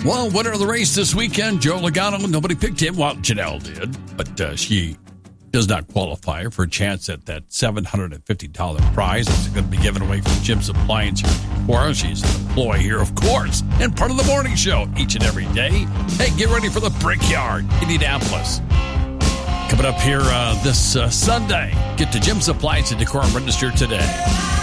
Well, winner of the race this weekend, Joe Logano. Nobody picked him. Well, Janelle did, but she does not qualify for a chance at that $750 prize. It's going to be given away from Jim's Appliance here for her. She's an employee here, of course, and part of the morning show each and every day. Hey, get ready for the Brickyard, Indianapolis. Coming up here this Sunday. Get to Jim's Appliance and Decorum Register today.